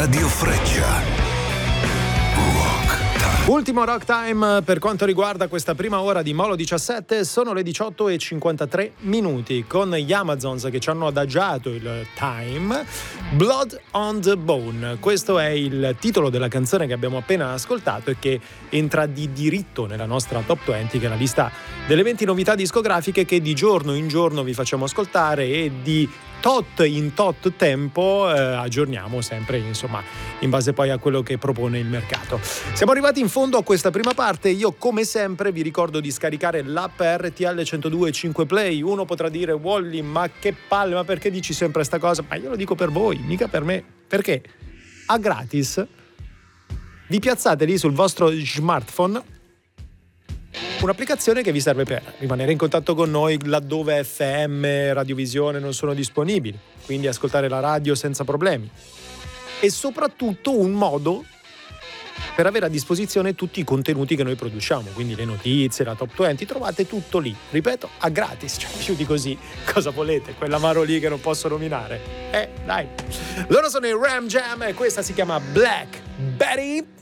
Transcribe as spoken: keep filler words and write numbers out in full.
Radio Freccia. Ultimo Rock Time per quanto riguarda questa prima ora di Molo diciassette, sono le diciotto e cinquantatré minuti, con gli Amazons che ci hanno adagiato il time. Blood on the Bone, questo è il titolo della canzone che abbiamo appena ascoltato e che entra di diritto nella nostra Top venti, che è la lista delle venti novità discografiche che di giorno in giorno vi facciamo ascoltare e di tot in tot tempo eh, aggiorniamo sempre, insomma, in base poi a quello che propone il mercato. Siamo arrivati in fondo a questa prima parte. Io come sempre vi ricordo di scaricare l'app R T L centodue e cinque Play. Uno potrà dire: Wally, ma che palle, ma perché dici sempre sta cosa? Ma io lo dico per voi, mica per me, perché a gratis vi piazzate lì sul vostro smartphone un'applicazione che vi serve per rimanere in contatto con noi laddove F M, radiovisione non sono disponibili, quindi ascoltare la radio senza problemi, e soprattutto un modo per avere a disposizione tutti i contenuti che noi produciamo, quindi le notizie, la Top venti, trovate tutto lì, ripeto, a gratis, cioè più di così cosa volete? Quell'amaro lì che non posso nominare, eh dai. Loro sono i Ram Jam e questa si chiama Black Betty.